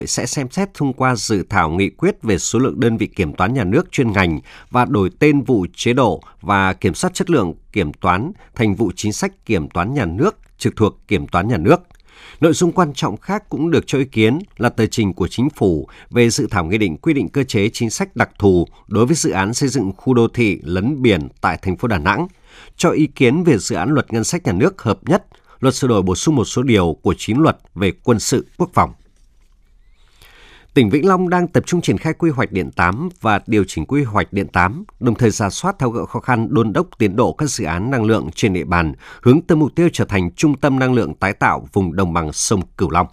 sẽ xem xét thông qua dự thảo nghị quyết về số lượng đơn vị kiểm toán nhà nước chuyên ngành và đổi tên vụ chế độ và kiểm soát chất lượng kiểm toán thành vụ chính sách kiểm toán nhà nước trực thuộc kiểm toán nhà nước. Nội dung quan trọng khác cũng được cho ý kiến là tờ trình của Chính phủ về dự thảo nghị định quy định cơ chế chính sách đặc thù đối với dự án xây dựng khu đô thị lấn biển tại thành phố Đà Nẵng, cho ý kiến về dự án luật ngân sách nhà nước hợp nhất, luật sửa đổi bổ sung một số điều của 9 luật về quân sự quốc phòng. Tỉnh Vĩnh Long đang tập trung triển khai quy hoạch điện 8 và điều chỉnh quy hoạch điện 8, đồng thời rà soát tháo gỡ khó khăn đôn đốc tiến độ các dự án năng lượng trên địa bàn, hướng tới mục tiêu trở thành trung tâm năng lượng tái tạo vùng đồng bằng sông Cửu Long.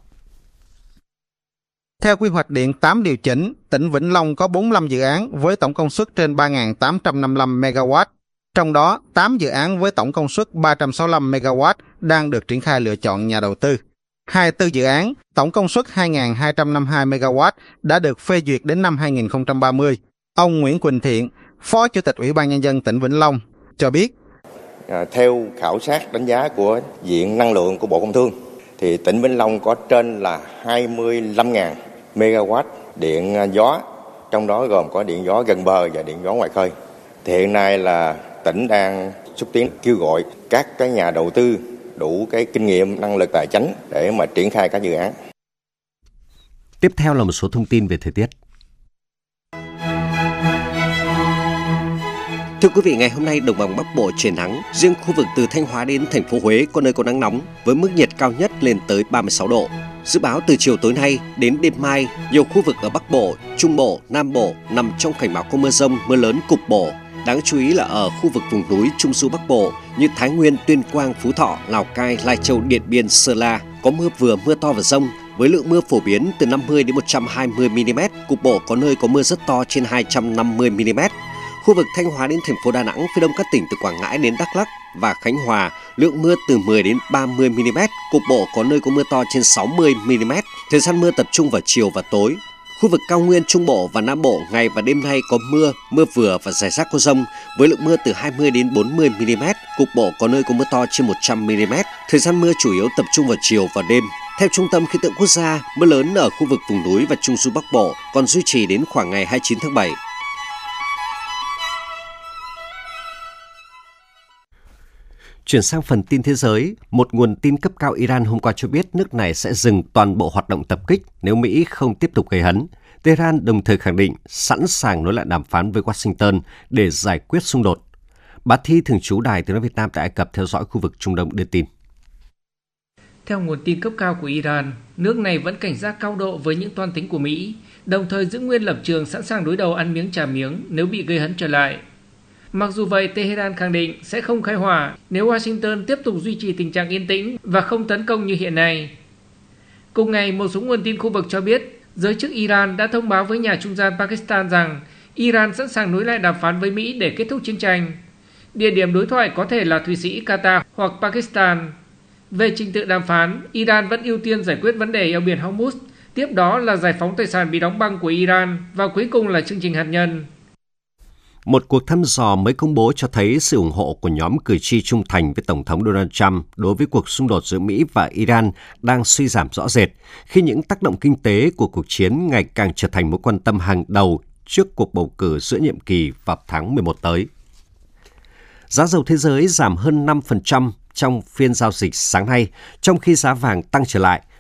Theo quy hoạch điện 8 điều chỉnh, tỉnh Vĩnh Long có 45 dự án với tổng công suất trên 3.855 MW. Trong đó, 8 dự án với tổng công suất 365 MW đang được triển khai lựa chọn nhà đầu tư. 24 dự án, tổng công suất 2.252 MW đã được phê duyệt đến năm 2030. Ông Nguyễn Quỳnh Thiện, Phó Chủ tịch Ủy ban Nhân dân tỉnh Vĩnh Long, cho biết. Theo khảo sát đánh giá của Viện Năng lượng của Bộ Công Thương, thì tỉnh Vĩnh Long có trên là 25.000 MW điện gió, trong đó gồm có điện gió gần bờ và điện gió ngoài khơi. Thì hiện nay là tỉnh đang xúc tiến kêu gọi các cái nhà đầu tư đủ cái kinh nghiệm, năng lực tài chính để mà triển khai các dự án. Tiếp theo là một số thông tin về thời tiết. Thưa quý vị, ngày hôm nay đồng bằng Bắc Bộ trời nắng, riêng khu vực từ Thanh Hóa đến thành phố Huế có nơi có nắng nóng với mức nhiệt cao nhất lên tới 36 độ. Dự báo từ chiều tối nay đến đêm mai, nhiều khu vực ở Bắc Bộ, Trung Bộ, Nam Bộ nằm trong cảnh báo có mưa rông, mưa lớn cục bộ. Đáng chú ý là ở khu vực vùng núi Trung Du Bắc Bộ như Thái Nguyên, Tuyên Quang, Phú Thọ, Lào Cai, Lai Châu, Điện Biên, Sơn La có mưa vừa, mưa to và dông với lượng mưa phổ biến từ 50 đến 120 mm, cục bộ có nơi có mưa rất to trên 250 mm. Khu vực Thanh Hóa đến thành phố Đà Nẵng, phía đông các tỉnh từ Quảng Ngãi đến Đắk Lắk và Khánh Hòa, lượng mưa từ 10 đến 30 mm, cục bộ có nơi có mưa to trên 60 mm. Thời gian mưa tập trung vào chiều và tối. Khu vực cao nguyên Trung Bộ và Nam Bộ ngày và đêm nay có mưa, mưa vừa và rải rác có dông với lượng mưa từ 20 đến 40 mm, cục bộ có nơi có mưa to trên 100 mm. Thời gian mưa chủ yếu tập trung vào chiều và đêm. Theo Trung tâm Khí tượng Quốc gia, mưa lớn ở khu vực vùng núi và Trung Du Bắc Bộ còn duy trì đến khoảng ngày 29 tháng 7. Chuyển sang phần tin thế giới, một nguồn tin cấp cao Iran hôm qua cho biết nước này sẽ dừng toàn bộ hoạt động tập kích nếu Mỹ không tiếp tục gây hấn. Tehran đồng thời khẳng định sẵn sàng nối lại đàm phán với Washington để giải quyết xung đột. Bà Thi, thường trú Đài Tiếng nói Việt Nam tại Ai Cập theo dõi khu vực Trung Đông đưa tin. Theo nguồn tin cấp cao của Iran, nước này vẫn cảnh giác cao độ với những toan tính của Mỹ, đồng thời giữ nguyên lập trường sẵn sàng đối đầu ăn miếng trả miếng nếu bị gây hấn trở lại. Mặc dù vậy, Tehran khẳng định sẽ không khai hỏa nếu Washington tiếp tục duy trì tình trạng yên tĩnh và không tấn công như hiện nay. Cùng ngày, một số nguồn tin khu vực cho biết, giới chức Iran đã thông báo với nhà trung gian Pakistan rằng Iran sẵn sàng nối lại đàm phán với Mỹ để kết thúc chiến tranh. Địa điểm đối thoại có thể là Thụy Sĩ, Qatar hoặc Pakistan. Về trình tự đàm phán, Iran vẫn ưu tiên giải quyết vấn đề eo biển Hormuz, tiếp đó là giải phóng tài sản bị đóng băng của Iran và cuối cùng là chương trình hạt nhân. Một cuộc thăm dò mới công bố cho thấy sự ủng hộ của nhóm cử tri trung thành với Tổng thống Donald Trump đối với cuộc xung đột giữa Mỹ và Iran đang suy giảm rõ rệt khi những tác động kinh tế của cuộc chiến ngày càng trở thành mối quan tâm hàng đầu trước cuộc bầu cử giữa nhiệm kỳ vào tháng 11 tới. Giá dầu thế giới giảm hơn 5% trong phiên giao dịch sáng nay, trong khi giá vàng tăng trở lại